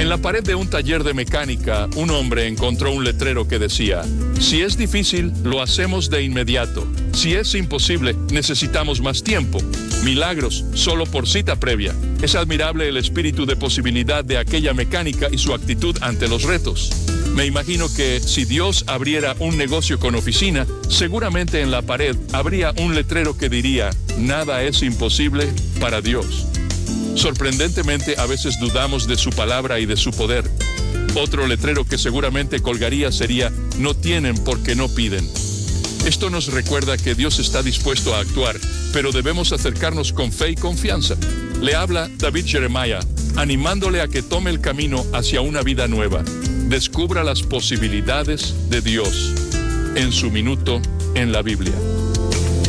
En la pared de un taller de mecánica, un hombre encontró un letrero que decía: si es difícil, lo hacemos de inmediato. Si es imposible, necesitamos más tiempo. Milagros, solo por cita previa. Es admirable el espíritu de posibilidad de aquella mecánica y su actitud ante los retos. Me imagino que si Dios abriera un negocio con oficina, seguramente en la pared habría un letrero que diría: nada es imposible para Dios. Sorprendentemente, a veces dudamos de su palabra y de su poder. Otro letrero que seguramente colgaría sería: no tienen porque no piden. Esto nos recuerda que Dios está dispuesto a actuar, pero debemos acercarnos con fe y confianza. Le habla David Jeremiah, animándole a que tome el camino hacia una vida nueva. Descubra las posibilidades de Dios en su minuto en la Biblia.